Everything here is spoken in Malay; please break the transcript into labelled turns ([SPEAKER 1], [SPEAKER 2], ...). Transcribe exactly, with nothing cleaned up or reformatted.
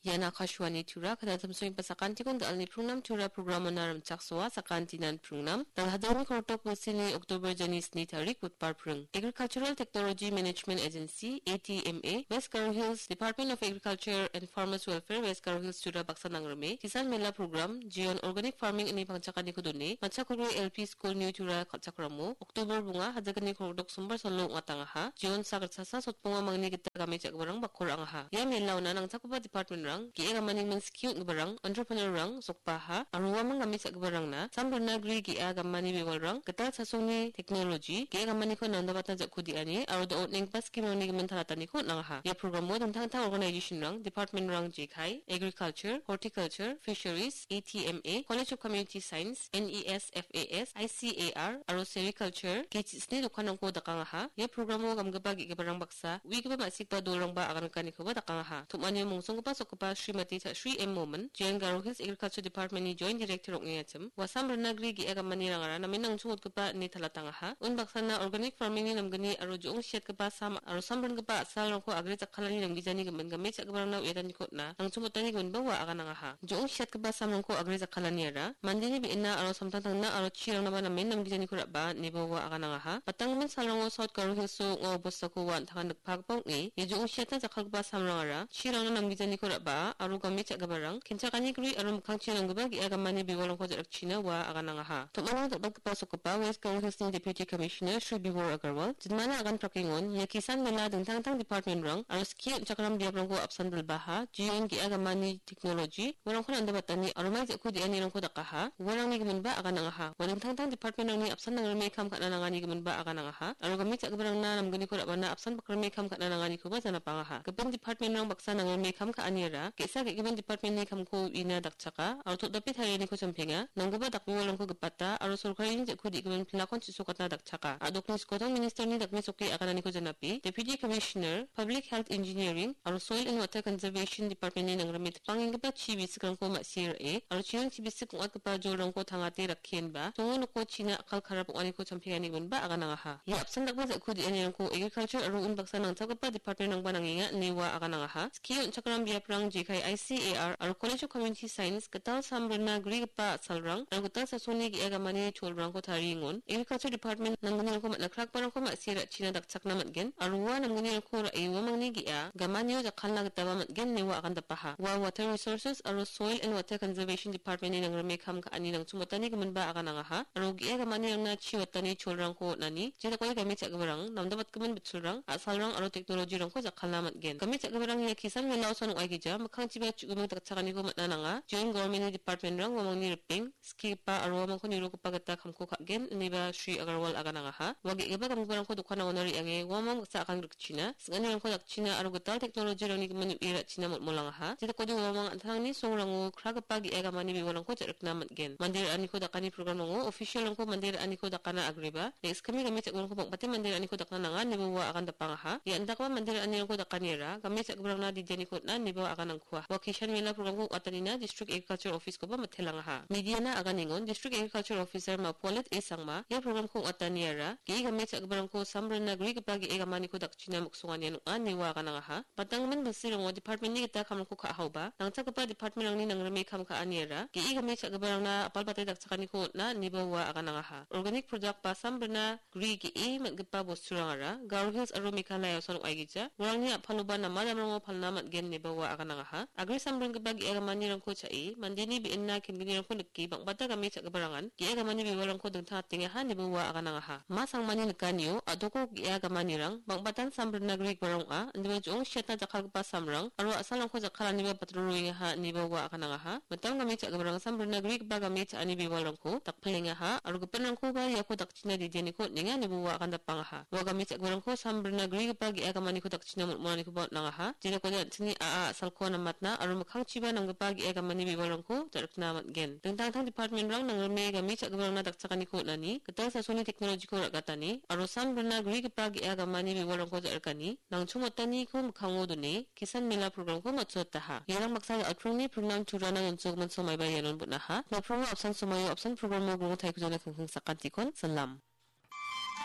[SPEAKER 1] Yan Akashwani Tura kada tamsuing pasakan tikon dal ni prungnam tura programa naram chakswa sakantinan prungnam dal hadami kortok wasini Oktober janis ni tarik utpar prung Agricultural Technology Management Agency A T M A West Garo Hills Department of Agriculture and Farmers Welfare West Garo Hills tura baksa nangrame kisan mela program jion organic farming ini pangchakani kudune machakuru L P School new tura kachakramo Oktober bunga hadagani kortok sumber solo ngatangaha jion sagatsasa sotpunga mangni kita kami chakbarang bakor angaha ya mela una nang chakuba department Giya gamaning mang skill ngebarang entrepreneur rang sokpaha aruwa mang gamit sa gebarang na samberna gri giya gamani bewal rang ketal sasuni teknologi giya gamani ko nanda batna jakudi ani aru da otning pas kimoni gaman talatani ko nangha ya program mo tentang tang organization rang department rang J K I agriculture horticulture fisheries A T M A College of Community Science N E S F A S I C A R aru sericulture kichisni dukanang ko dakangha ya program mo gamgaba giya gebarang baksa wi gaba masik ba dolong ba akan kani ko ba dakangha tumani mungsong pa sok pa Srimati Sri M. Moman, J N Garo Hills Agriculture Department ni Joint Director ng ngayatim, wasam renagri gi aga manirangara namin ang sungod ka pa ni talatangaha, un baksa na organic farming ni namgani aro joong siyat ka pa sama, aro sambran ka pa at salong ko agri takalani ng gizani gaman gamit sa gabarang na uyadan ni na, ang sumutani gaman bawa aga nangaha. Joong siyat ka pa samang ko agri takalani ara, mandini bi ina aro samtantang na aro chirang naman namin ng gizani ko ba ni bawa aga nangaha, patang man salong South Garo Hills so ngo bosta ko wan takan nagpagpong ni, joong siyat na takal ka pa samang ara, chirang na ng gizani ko ba, aru gamit sa gabarang kinchakani gri aru mukhang chinang gaba gi agamani biwalong ko jarak china wa aganangaha tumanang dapat kapasok pa West Garo Hills Deputy Commissioner Shri Bivor Agarwal jidmana agan prakingon ya kisan mela dengtang tang department rang aru ski chakram diaprang ko absan dalbaha jiyon gi agamani technology warang ko nanda batani aru mai ko di ani rang ko dakaha warang ni gaman ba aganangaha warang tang tang department rang ni absan nang may kam kana nangani gaman ba aganangaha aru gamit sa gabarang na namgani ko rabana absan bakra may kam kana nangani ko ba sana pangaha gaban department rang baksa nang may kam ka anira kisa giban department ni kamko ina dakchaka aru to dapit harini ko champhenga nanggaba dakmiwalong ko gapata aru sorkari ni jakko digaman pilakon chisukatna dakchaka adokni skotong minister ni dakmi soki akanani ko janapi Deputy Commissioner Public Health Engineering aru Soil and Water Conservation Department ni nangramit pangingba chibis kan ko masir e aru chinang chibis ko at pa jorong ko thangati rakhen ba tungon ko china akal kharap ani ko champhenga ni gun ba akanangaha ya apsan dakma jakko di ani ko agriculture aru un baksa nang chakapa department nang bananginga niwa akanangaha skill chakram biaprang J K I C A R aru College of Community Science katal sambrana gri pa salrang aru katal sasoni gi agamani cholrang ko taringon agriculture department nangani ko matnakrak parang ko masira china dakchak na matgen aru wa nangani ko ra ewa mangni gi a gamanyo jakhan na gitaba matgen newa akan dapaha wa water resources aru soil and water conservation department ni nangrame kam ka ani nang sumotani gaman ba akan angaha aru gi agamani na chiwatani cholrang ko nani jeta ko gamit sa gabarang namdabat gaman bitsulrang asalrang aru technology rang ko jakhan na matgen gamit sa gabarang ya kisan melaw sanong ay gija makhang chiba chugumang takchakani ko matnananga joint government department rang wamang ni riping skipa aru wamang ko niru ko pagata kamko kagen niba Shri Agarwal agananga ha wagi iba kambarang ko dukana onari ange wamang sa akang rikchina singani rang ko dakchina aru gatal technology rang ni gaman ira china mulanga ha jita ko di wamang antang ni songrango kragapagi agamani biwalang ko jarakna matgen mandir ani ko dakani program ngo official rang ko mandir ani ko dakana agriba next kami gamit sa ko pagpati mandir ani ko dakna nga nibawa akan dapang ha ya anda ko mandir ani rang ko dakanira gamit sa gabrang na di jani ko na nibawa akan ang kuha Vocation mela program ko atanina District Agriculture Office ko ba matelang ha media na aganingon District Agriculture Officer mapulit isang ma ya program ko ataniara gi gamit sa gabrang ko samran na gri kapagi agamani ko dakchina muksungan yan an niwa ka nga ha patang man basirong department ni kita kam ko kaahaw ba nang sa pa department lang ni nang remi kam ka aniara gi gamit sa gabrang na apal patay dakchakani ko na nibawa akan nga ha organic product pa samran na gri gi magpa bosurangara Garo Hills aru mikalayo sanong ay gija warang ni apaluban na madamang mo palnamat gen nibawa akan nga ha agri sambrang gabag iagamani rang ko chai mandini bi inna kingini rang ko nagki bang bata gamit sa gabarangan iagamani bi walang ko dengtang tinga ha ni bawa aga nga ha masang mani nagkanyo adoko iagamani rang bang batan sambrang nagri barang a ndiba jong shet na jakal pa samrang aro asalang ko jakala ni ba patruruing ha ni bawa aga nga ha matang gamit sa gabarang sambrang nagri ba gamit ani bi walang ko takpalinga ha aro gapan ko ba yako dakchina di jeni ko ninga ni bawa aga ndapang ha wa gamit sa gabarang ko sambrang nagri ba iagamani ko dakchina mulmani ko ba nga ha jina ko da sini a asal ko na matna aru makhang chiba nang gapagi agamani biwalang ko jarak na matgen dengtang tang department rang nang rame gamit sa gabarang na dakchakani ko nani katal sa suni technology ko ragatani aru sambrana gri gapagi agamani biwalang ko jarakani nang chumotani ko makhango duni kisan mela program ko matsota ha yarang maksal atrong ni program chura nang unsog man somay bayanon butna ha na program opsan sumayo opsan program mo gong tay ko jana kang sakantikon salam